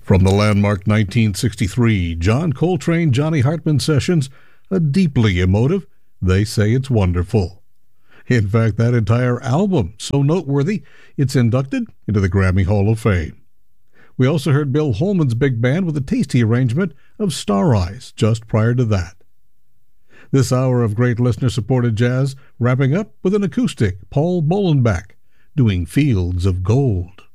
From the landmark 1963 John Coltrane Johnny Hartman sessions, a deeply emotive They Say It's Wonderful. In fact, that entire album, so noteworthy, it's inducted into the Grammy Hall of Fame. We also heard Bill Holman's big band with a tasty arrangement of Star Eyes just prior to that. This hour of great listener-supported jazz wrapping up with an acoustic Paul Bolenbach doing Fields of Gold.